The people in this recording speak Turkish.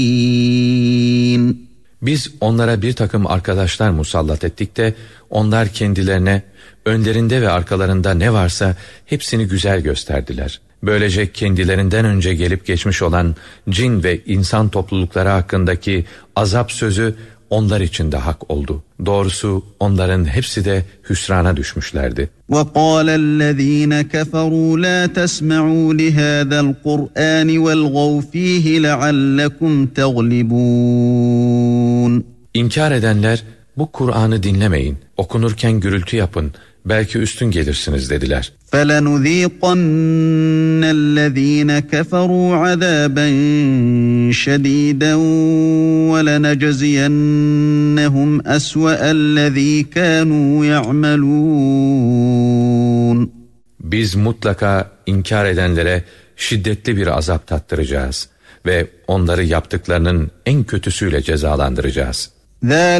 Biz onlara bir takım arkadaşlar musallat ettik de onlar kendilerine önlerinde ve arkalarında ne varsa hepsini güzel gösterdiler. Böylece kendilerinden önce gelip geçmiş olan cin ve insan toplulukları hakkındaki azap sözü onlar için de hak oldu. Doğrusu onların hepsi de hüsrana düşmüşlerdi. وَقَالَ الَّذ۪ينَ كَفَرُوا لَا تَسْمَعُوا لِهَذَا الْقُرْآنِ وَالْغَوْا ف۪يهِ لَعَلَّكُمْ تَغْلِبُونَ İnkar edenler bu Kur'an'ı dinlemeyin, okunurken gürültü yapın, belki üstün gelirsiniz dediler. فَلَنُذ۪يقَنَّ الَّذ۪ينَ كَفَرُوا عَذَابًا شَد۪يدًا وَلَنَجْزِيَنَّهُمْ أَسْوَأَ الَّذ۪ي كَانُوا يَعْمَلُونَ Biz mutlaka inkar edenlere şiddetli bir azap tattıracağız ve onları yaptıklarının en kötüsüyle cezalandıracağız.